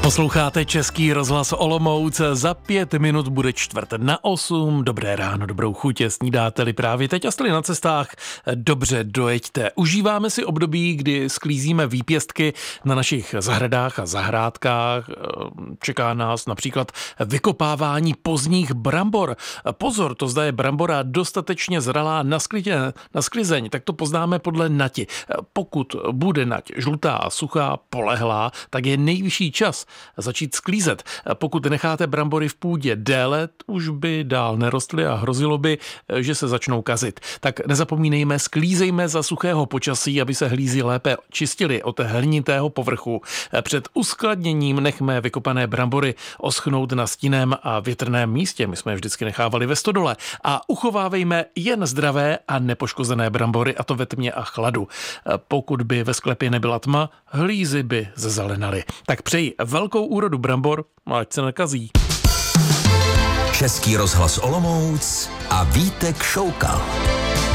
Posloucháte Český rozhlas Olomouc, za 5 minut bude 7:45. Dobré ráno, dobrou chuť, snídáte-li právě teď a jste na cestách, dobře dojeďte. Užíváme si období, kdy sklízíme výpěstky na našich zahradách a zahrádkách. Čeká nás například vykopávání pozdních brambor. Pozor, to zda je brambora dostatečně zralá na sklizeň, tak to poznáme podle nati. Pokud bude nať žlutá, suchá, polehlá, tak je nejvyšší čas začít sklízet. Pokud necháte brambory v půdě déle, už by dál nerostly a hrozilo by, že se začnou kazit. Tak nezapomínejme, sklízejme za suchého počasí, aby se hlízy lépe čistily od hlinitého povrchu. Před uskladněním nechme vykopané brambory oschnout na stinném a větrném místě. My jsme je vždycky nechávali ve stodole. A uchovávejme jen zdravé a nepoškozené brambory, a to ve tmě a chladu. Pokud by ve sklepě nebyla tma, hlízy by zezelenaly. Tak přeji velkou úrodu brambor, ať se nekazí. Český rozhlas Olomouc a Vítek Šoukal.